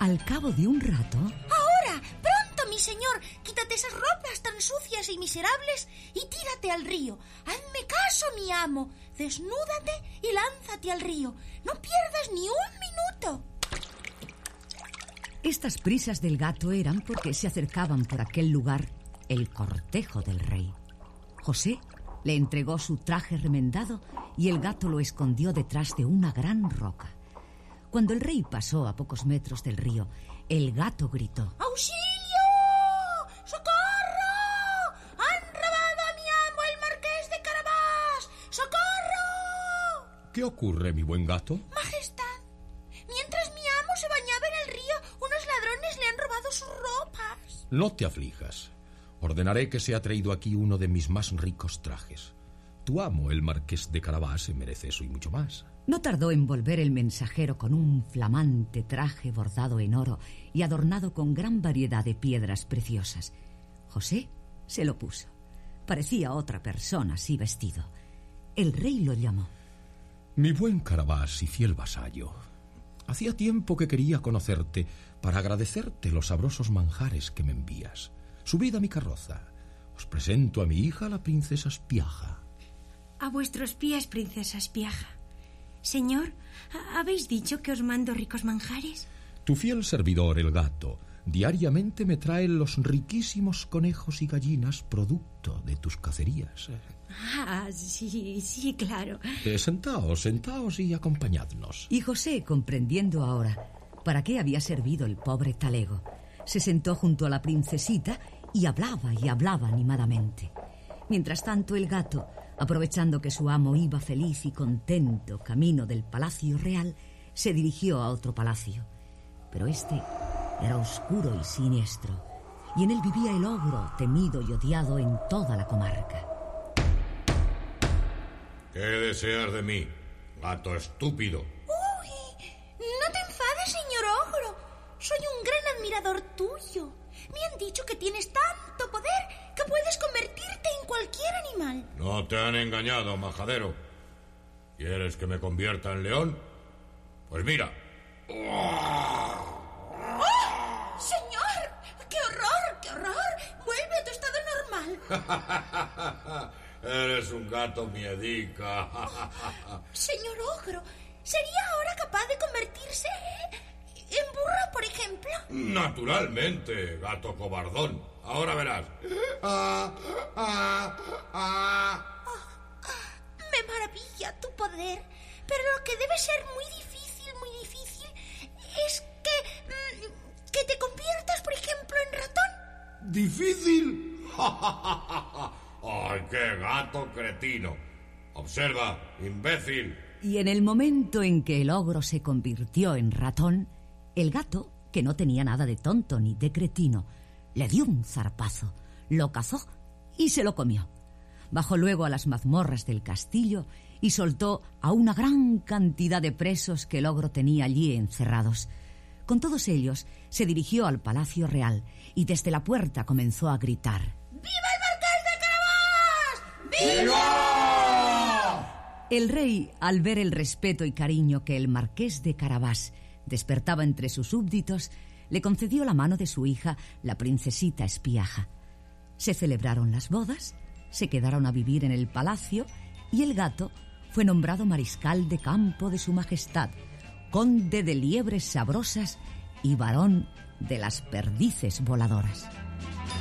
Al cabo de un rato... ¡Ahora! ¡Pronto, mi señor! Quítate esas ropas tan sucias y miserables y tírate al río. Hazme caso, mi amo. Desnúdate y lánzate al río. No pierdas ni un minuto. Estas prisas del gato eran porque se acercaban por aquel lugar el cortejo del rey. José le entregó su traje remendado y el gato lo escondió detrás de una gran roca. Cuando el rey pasó a pocos metros del río, el gato gritó: ¡Auxilio! ¡Socorro! ¡Han robado a mi amo, el marqués de Carabás! ¡Socorro! ¿Qué ocurre, mi buen gato? Majestad, mientras mi amo se bañaba en el río, unos ladrones le han robado sus ropas. No te aflijas. Ordenaré que sea traído aquí uno de mis más ricos trajes. Tu amo, el marqués de Carabás, se merece eso y mucho más. No tardó en volver el mensajero con un flamante traje bordado en oro y adornado con gran variedad de piedras preciosas. José se lo puso. Parecía otra persona así vestido. El rey lo llamó: Mi buen Carabás y fiel vasallo, hacía tiempo que quería conocerte para agradecerte los sabrosos manjares que me envías. Subid a mi carroza. Os presento a mi hija, la princesa Espiaja. A vuestros pies, princesa Espiaja. Señor, ¿habéis dicho que os mando ricos manjares? Tu fiel servidor, el gato, diariamente me trae los riquísimos conejos y gallinas producto de tus cacerías. Ah, sí, claro. Sentaos y acompañadnos. Y José, comprendiendo ahora para qué había servido el pobre talego, se sentó junto a la princesita y hablaba animadamente. Mientras tanto, el gato, aprovechando que su amo iba feliz y contento camino del palacio real, se dirigió a otro palacio. Pero este era oscuro y siniestro, y en él vivía el ogro, temido y odiado en toda la comarca. ¿Qué deseas de mí, gato estúpido? ¡Uy! No te enfades, señor ogro. Soy un gran admirador tuyo. Me han dicho que tienes tanto poder que puedes convertirte en cualquier animal. No te han engañado, majadero. ¿Quieres que me convierta en león? Pues mira. ¡Oh! ¡Señor! ¡Qué horror, qué horror! Vuelve a tu estado normal. Eres un gato miedica. Señor ogro, ¿sería ahora capaz de convertirse en burro, por ejemplo? Naturalmente, gato cobardón. Ahora verás. Me maravilla tu poder, pero lo que debe ser muy difícil, es que te conviertas, por ejemplo, en ratón. ¿Difícil? ¡Ay, qué gato cretino! Observa, imbécil. Y en el momento en que el ogro se convirtió en ratón, el gato, que no tenía nada de tonto ni de cretino, le dio un zarpazo, lo cazó y se lo comió. Bajó luego a las mazmorras del castillo y soltó a una gran cantidad de presos que el ogro tenía allí encerrados. Con todos ellos se dirigió al palacio real y desde la puerta comenzó a gritar: ¡Viva el marqués de Carabás! ¡Viva! El rey, al ver el respeto y cariño que el marqués de Carabás despertaba entre sus súbditos, le concedió la mano de su hija, la princesita Espiaja. Se celebraron las bodas, se quedaron a vivir en el palacio y el gato fue nombrado mariscal de campo de su majestad, conde de liebres sabrosas y varón de las perdices voladoras.